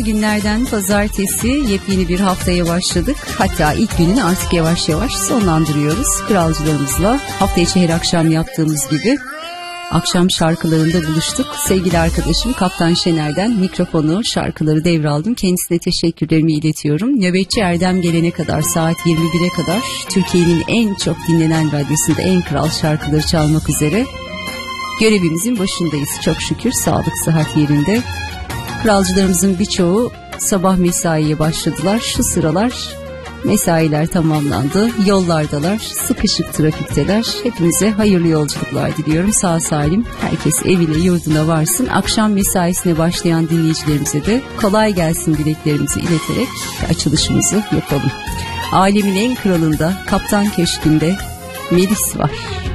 Günlerden pazartesi yepyeni bir haftaya başladık. Hatta ilk gününü artık yavaş yavaş sonlandırıyoruz. Kralcılarımızla hafta içi her akşam yaptığımız gibi akşam şarkılarında buluştuk. Sevgili arkadaşım Kaptan Şener'den mikrofonu, şarkıları devraldım. Kendisine teşekkürlerimi iletiyorum. Nöbetçi Erdem gelene kadar saat 21'e kadar Türkiye'nin en çok dinlenen radyosunda en kral şarkıları çalmak üzere görevimizin başındayız. Çok şükür sağlık sıhhat yerinde. Kralcılarımızın birçoğu sabah mesaiye başladılar. Şu sıralar mesailer tamamlandı. Yollardalar, sıkışık trafikteler. Hepinize hayırlı yolculuklar diliyorum. Sağ salim herkes evine yurduna varsın. Akşam mesaisine başlayan dinleyicilerimize de kolay gelsin dileklerimizi ileterek açılışımızı yapalım. Alemin en kralında, Kaptan Köşkü'nde Melis var.